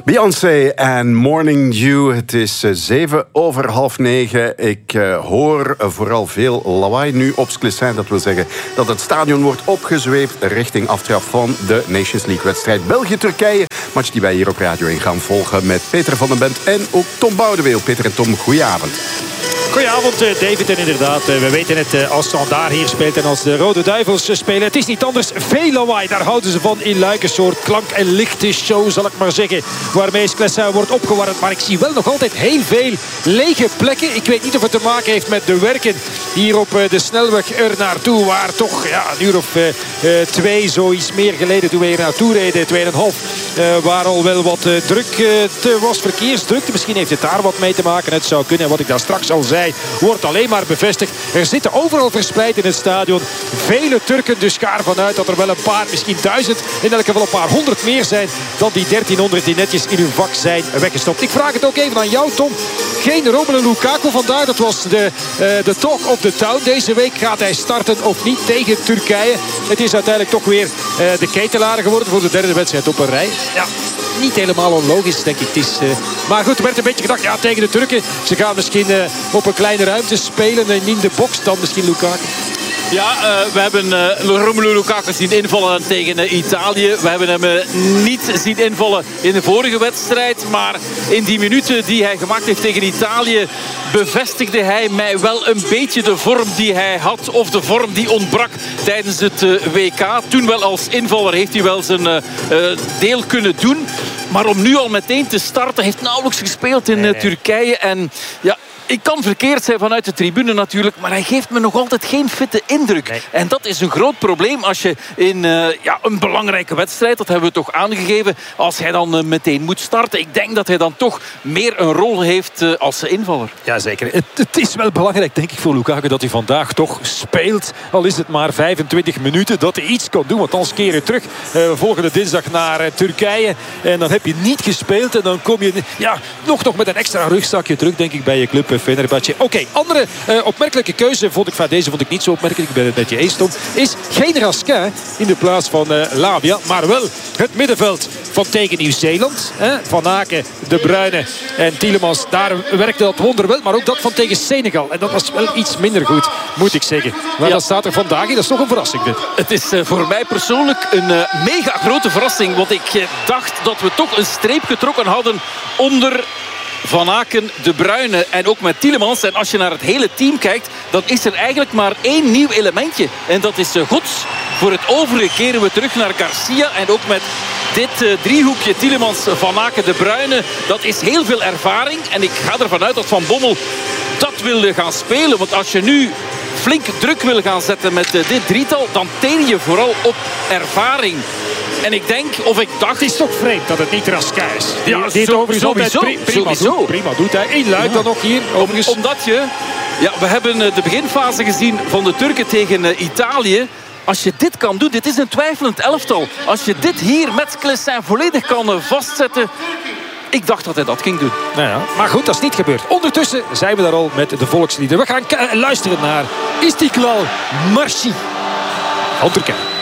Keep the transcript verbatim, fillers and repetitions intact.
Beyoncé en Morning Dew. Het is zeven over half negen. Ik uh, hoor vooral veel lawaai nu op Sclessin. Dat wil zeggen dat het stadion wordt opgezweept richting aftrap van de Nations League-wedstrijd België-Turkije. Match die wij hier op Radio één gaan volgen met Peter van den Bent en ook Tom Boudeweel. Peter en Tom, goedenavond. Goedenavond David, en inderdaad, we weten het, als Standaard hier speelt en als de Rode Duivels spelen. Het is niet anders, veel lawaai, daar houden ze van in Luik. Een soort klank- en lichtenshow, zal ik maar zeggen, waarmee Sclessin wordt opgewarmd. Maar ik zie wel nog altijd heel veel lege plekken. Ik weet niet of het te maken heeft met de werken hier op de snelweg er naartoe, waar toch ja, een uur of uh, uh, twee, zoiets meer geleden, toen we hier naartoe reden, tweeënhalf, uh, waar al wel wat uh, druk uh, te was, verkeersdrukte. Misschien heeft het daar wat mee te maken, het zou kunnen. Wat ik daar straks al zei, wordt alleen maar bevestigd. Er zitten overal verspreid in het stadion vele Turken, dus ga ervan uit dat er wel een paar, misschien duizend, in elk geval een paar honderd meer zijn dan die dertienhonderd die netjes in hun vak zijn weggestopt. Ik vraag het ook even aan jou, Tom. Geen Romelu Lukaku vandaag. Dat was de, uh, de talk of the town deze week. Gaat hij starten of niet tegen Turkije? Het is uiteindelijk toch weer uh, de ketelaar geworden voor de derde wedstrijd op een rij. Ja, niet helemaal onlogisch, denk ik. Het is, uh... Maar goed, er werd een beetje gedacht, ja, tegen de Turken. Ze gaan misschien uh, op een kleine ruimte spelen en in de box dan misschien Lukaku. Ja, uh, we hebben uh, Romelu Lukaku zien invallen tegen uh, Italië. We hebben hem uh, niet zien invallen in de vorige wedstrijd. Maar in die minuten die hij gemaakt heeft tegen Italië, bevestigde hij mij wel een beetje de vorm die hij had. Of de vorm die ontbrak tijdens het uh, W K. Toen wel als invaller heeft hij wel zijn uh, uh, deel kunnen doen. Maar om nu al meteen te starten, heeft nauwelijks gespeeld in uh, Turkije. En ja, ik kan verkeerd zijn vanuit de tribune natuurlijk, maar hij geeft me nog altijd geen fitte indruk. Nee. En dat is een groot probleem als je in uh, ja, een belangrijke wedstrijd, dat hebben we toch aangegeven, als hij dan uh, meteen moet starten. Ik denk dat hij dan toch meer een rol heeft uh, als invaller. Jazeker. Het, het is wel belangrijk, denk ik, voor Lukaku dat hij vandaag toch speelt. Al is het maar vijfentwintig minuten, dat hij iets kan doen. Want anders keren terug uh, volgende dinsdag naar uh, Turkije. En dan heb je niet gespeeld en dan kom je ja, nog, nog met een extra rugzakje terug, denk ik, bij je club. Fenerbahce. Oké, okay, andere uh, opmerkelijke keuze vond ik van deze vond ik niet zo opmerkelijk. Ik ben het met je eens, Tom. Is geen Raskin in de plaats van uh, Lavia, maar wel het middenveld van tegen Nieuw-Zeeland. Eh? Van Aken, De Bruyne en Tielemans. Daar werkte dat wonder wel, maar ook dat van tegen Senegal. En dat was wel iets minder goed, moet ik zeggen. Maar ja, dat staat er vandaag in. Dat is toch een verrassing, dit. Het is uh, voor mij persoonlijk een uh, mega grote verrassing. Want ik uh, dacht dat we toch een streep getrokken hadden onder Van Aken, De Bruyne en ook met Tielemans. En als je naar het hele team kijkt, dan is er eigenlijk maar één nieuw elementje. En dat is Gods. Voor het overige keren we terug naar Garcia. En ook met dit uh, driehoekje Tielemans, Van Aken, De Bruyne. Dat is heel veel ervaring. En ik ga ervan uit dat Van Bommel dat wil gaan spelen. Want als je nu flink druk wil gaan zetten met uh, dit drietal, dan teen je vooral op ervaring. En ik denk, of ik dacht... Het is toch vreemd dat het niet Raskin is. Die, ja, dit zo, sowieso. Prima, sowieso. Doet, prima doet hij. In Luik ja. dan nog hier. Overigens. Omdat je... Ja, we hebben de beginfase gezien van de Turken tegen uh, Italië. Als je dit kan doen, dit is een twijfelend elftal. Als je dit hier met Sclessin volledig kan uh, vastzetten... Ik dacht dat hij dat ging doen. Nou ja, maar goed, dat is niet gebeurd. Ondertussen zijn we daar al met de volksliederen. We gaan luisteren naar Istiklal Marşı van Turkije.